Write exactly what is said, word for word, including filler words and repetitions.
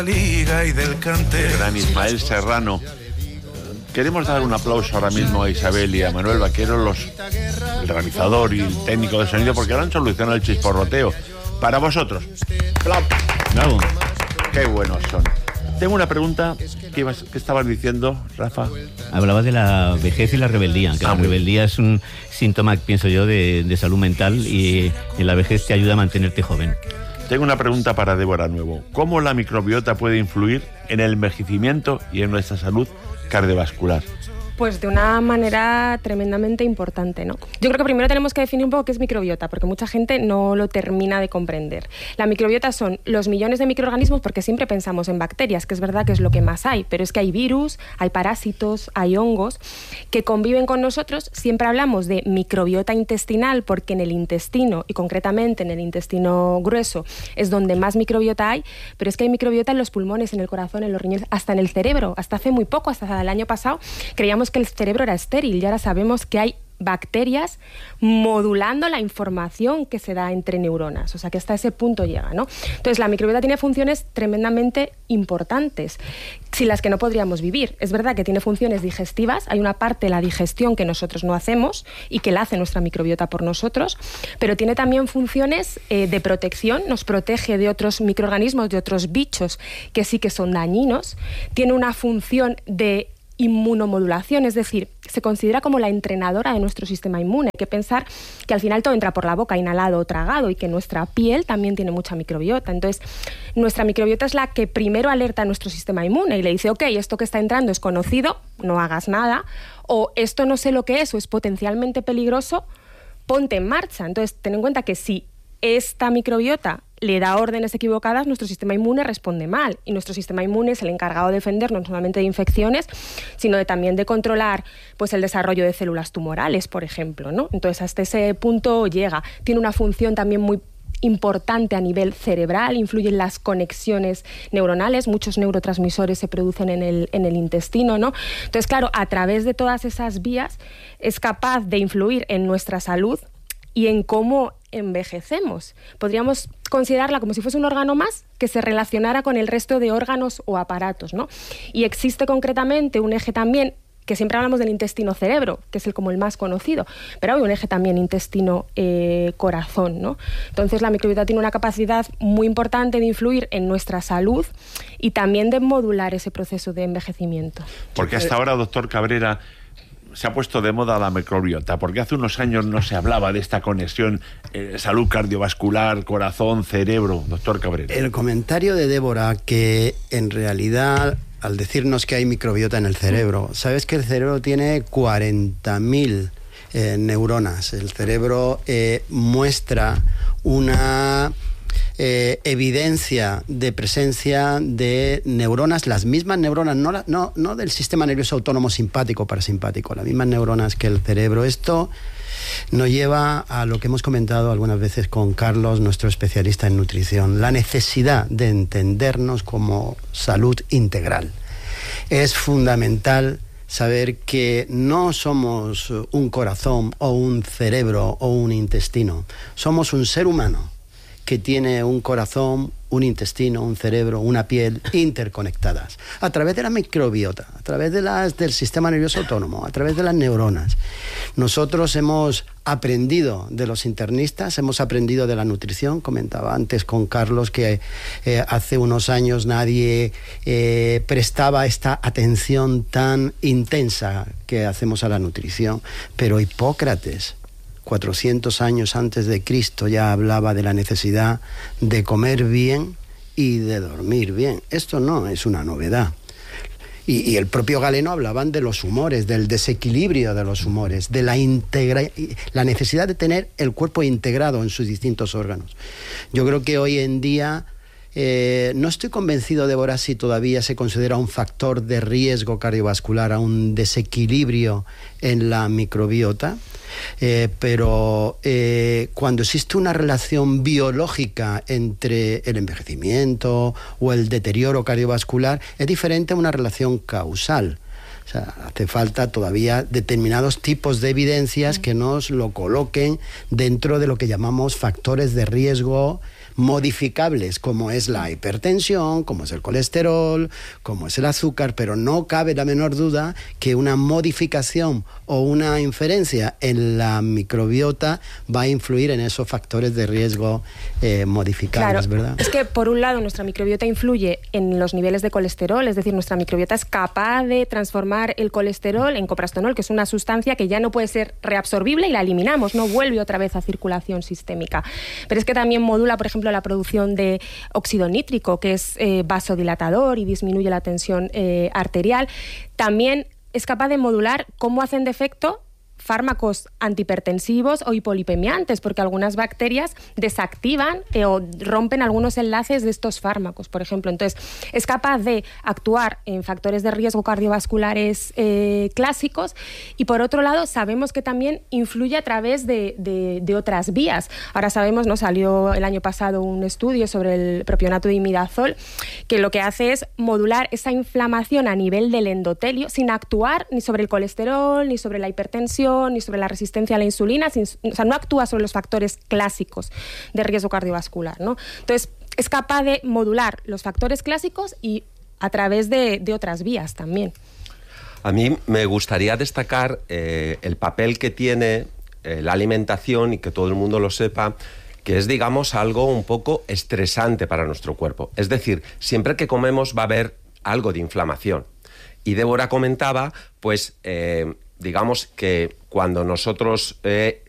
Liga y del cante. El gran Ismael Serrano. Queremos dar un aplauso ahora mismo a Isabel y a Manuel Vaquero, los, el realizador y el técnico de sonido, porque ahora han solucionado el chisporroteo. Para vosotros. Bravo. Qué buenos son. Tengo una pregunta. ¿Qué, ibas, qué estabas diciendo, Rafa? Hablaba de la vejez y la rebeldía. Que ah, la muy rebeldía es un síntoma, pienso yo, de, de salud mental, y en la vejez te ayuda a mantenerte joven. Tengo una pregunta para Débora Nuevo. ¿Cómo la microbiota puede influir en el envejecimiento y en nuestra salud cardiovascular? Pues de una manera tremendamente importante, ¿no? Yo creo que primero tenemos que definir un poco qué es microbiota, porque mucha gente no lo termina de comprender. La microbiota son los millones de microorganismos, porque siempre pensamos en bacterias, que es verdad que es lo que más hay, pero es que hay virus, hay parásitos, hay hongos que conviven con nosotros. Siempre hablamos de microbiota intestinal, porque en el intestino, y concretamente en el intestino grueso, es donde más microbiota hay, pero es que hay microbiota en los pulmones, en el corazón, en los riñones, hasta en el cerebro. Hasta hace muy poco, hasta el año pasado, creíamos que el cerebro era estéril, y ahora sabemos que hay bacterias modulando la información que se da entre neuronas, o sea que hasta ese punto llega, ¿no? Entonces la microbiota tiene funciones tremendamente importantes, sin las que no podríamos vivir. Es verdad que tiene funciones digestivas, hay una parte de la digestión que nosotros no hacemos y que la hace nuestra microbiota por nosotros, pero tiene también funciones eh, de protección, nos protege de otros microorganismos, de otros bichos que sí que son dañinos, tiene una función de inmunomodulación, es decir, se considera como la entrenadora de nuestro sistema inmune. Hay que pensar que al final todo entra por la boca, inhalado o tragado, y que nuestra piel también tiene mucha microbiota. Entonces, nuestra microbiota es la que primero alerta a nuestro sistema inmune y le dice, ok, esto que está entrando es conocido, no hagas nada, o esto no sé lo que es o es potencialmente peligroso, ponte en marcha. Entonces, ten en cuenta que si esta microbiota le da órdenes equivocadas, nuestro sistema inmune responde mal. Y nuestro sistema inmune es el encargado de defendernos no solamente de infecciones, sino de, también de controlar pues, el desarrollo de células tumorales, por ejemplo, ¿no? Entonces, hasta ese punto llega. Tiene una función también muy importante a nivel cerebral, influye en las conexiones neuronales, muchos neurotransmisores se producen en el, en el intestino, ¿no? Entonces, claro, a través de todas esas vías es capaz de influir en nuestra salud y en cómo envejecemos. Podríamos considerarla como si fuese un órgano más que se relacionara con el resto de órganos o aparatos, ¿no? Y existe concretamente un eje también, que siempre hablamos del intestino-cerebro, que es el como el más conocido, pero hay un eje también intestino-corazón, eh, ¿no? Entonces la microbiota tiene una capacidad muy importante de influir en nuestra salud y también de modular ese proceso de envejecimiento. Porque hasta ahora, doctor Cabrera, se ha puesto de moda la microbiota, porque hace unos años no se hablaba de esta conexión eh, salud cardiovascular, corazón, cerebro. Doctor Cabrera. El comentario de Débora, que en realidad, al decirnos que hay microbiota en el cerebro, sabes que el cerebro tiene cuarenta mil eh, neuronas. El cerebro eh, muestra una Eh, evidencia de presencia de neuronas, las mismas neuronas, no, la, no, no del sistema nervioso autónomo simpático o parasimpático, las mismas neuronas que el cerebro. Esto nos lleva a lo que hemos comentado algunas veces con Carlos, nuestro especialista en nutrición, la necesidad de entendernos como salud integral. Es fundamental saber que no somos un corazón o un cerebro o un intestino, somos un ser humano que tiene un corazón, un intestino, un cerebro, una piel interconectadas a través de la microbiota, a través de las, del sistema nervioso autónomo, a través de las neuronas. Nosotros hemos aprendido de los internistas, hemos aprendido de la nutrición. Comentaba antes con Carlos que eh, hace unos años nadie eh, prestaba esta atención tan intensa que hacemos a la nutrición, pero Hipócrates, cuatrocientos años antes de Cristo, ya hablaba de la necesidad de comer bien y de dormir bien. Esto no es una novedad. Y, y el propio Galeno hablaban de los humores, del desequilibrio de los humores, de la, integra la necesidad de tener el cuerpo integrado en sus distintos órganos. Yo creo que hoy en día Eh, no estoy convencido, Débora, si todavía se considera un factor de riesgo cardiovascular a un desequilibrio en la microbiota, eh, pero eh, cuando existe una relación biológica entre el envejecimiento o el deterioro cardiovascular, es diferente a una relación causal. O sea, hace falta todavía determinados tipos de evidencias que nos lo coloquen dentro de lo que llamamos factores de riesgo modificables como es la hipertensión, como es el colesterol, como es el azúcar, pero no cabe la menor duda que una modificación o una inferencia en la microbiota va a influir en esos factores de riesgo eh, modificables, claro, ¿verdad? Es que por un lado nuestra microbiota influye en los niveles de colesterol, es decir, nuestra microbiota es capaz de transformar el colesterol en coprastanol, que es una sustancia que ya no puede ser reabsorbible y la eliminamos, no vuelve otra vez a circulación sistémica. Pero es que también modula, por ejemplo, la producción de óxido nítrico, que es eh, vasodilatador y disminuye la tensión eh, arterial. También es capaz de modular cómo hacen de efecto fármacos antihipertensivos o hipolipemiantes, porque algunas bacterias desactivan eh, o rompen algunos enlaces de estos fármacos, por ejemplo. Entonces, es capaz de actuar en factores de riesgo cardiovasculares eh, clásicos y, por otro lado, sabemos que también influye a través de, de, de otras vías. Ahora sabemos, ¿no? Salió el año pasado un estudio sobre el propionato de imidazol, que lo que hace es modular esa inflamación a nivel del endotelio sin actuar ni sobre el colesterol, ni sobre la hipertensión, ni sobre la resistencia a la insulina, sin, o sea, no actúa sobre los factores clásicos de riesgo cardiovascular, ¿no? Entonces, es capaz de modular los factores clásicos y a través de, de otras vías también. A mí me gustaría destacar eh, el papel que tiene eh, la alimentación, y que todo el mundo lo sepa, que es, digamos, algo un poco estresante para nuestro cuerpo. Es decir, siempre que comemos va a haber algo de inflamación. Y Débora comentaba, pues, eh, digamos que cuando nosotros eh,